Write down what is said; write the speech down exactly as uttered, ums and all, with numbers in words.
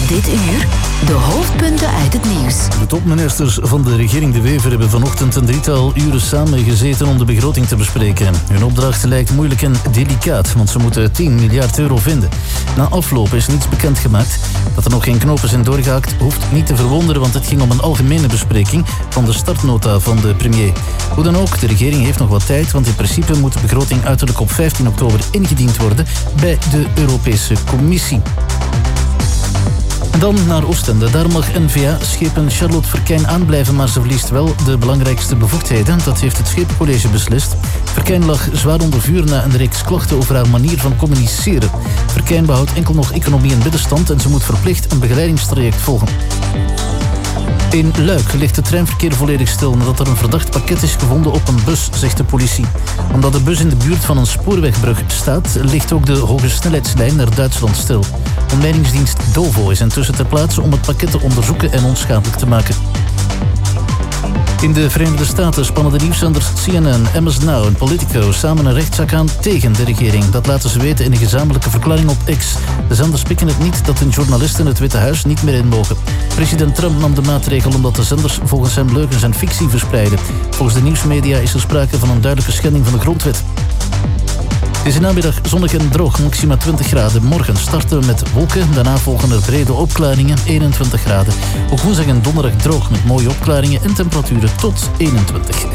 Dit uur de hoofdpunten uit het nieuws. De topministers van de regering De Wever hebben vanochtend een drietal uren samengezeten om de begroting te bespreken. Hun opdracht lijkt moeilijk en delicaat, want ze moeten tien miljard euro vinden. Na afloop is niets bekendgemaakt. Dat er nog geen knopen zijn doorgehakt hoeft niet te verwonderen, want het ging om een algemene bespreking van de startnota van de premier. Hoe dan ook, de regering heeft nog wat tijd, want in principe moet de begroting uiterlijk op vijftien oktober ingediend worden bij de Europese Commissie. En dan naar Oostende. Daar mag N V A-schepen Charlotte Verkijn aanblijven, maar ze verliest wel de belangrijkste bevoegdheden. Dat heeft het Schepencollege beslist. Verkijn lag zwaar onder vuur na een reeks klachten over haar manier van communiceren. Verkijn behoudt enkel nog economie en middenstand en ze moet verplicht een begeleidingstraject volgen. In Luik ligt het treinverkeer volledig stil nadat er een verdacht pakket is gevonden op een bus, zegt de politie. Omdat de bus in de buurt van een spoorwegbrug staat, ligt ook de hoge snelheidslijn naar Duitsland stil. Ontmijningsdienst Dovo is intussen ter plaatse om het pakket te onderzoeken en onschadelijk te maken. In de Verenigde Staten spannen de nieuwszenders C N N, M S Now en Politico samen een rechtszaak aan tegen de regering. Dat laten ze weten in een gezamenlijke verklaring op X. De zenders pikken het niet dat hun journalisten het Witte Huis niet meer in mogen. President Trump nam de maatregel omdat de zenders volgens hem leugens en fictie verspreiden. Volgens de nieuwsmedia is er sprake van een duidelijke schending van de grondwet. Deze namiddag zonnig en droog, maxima twintig graden. Morgen starten we met wolken, daarna volgen er brede opklaringen, eenentwintig graden. Ook woensdag en donderdag droog met mooie opklaringen en temperaturen tot eenentwintig.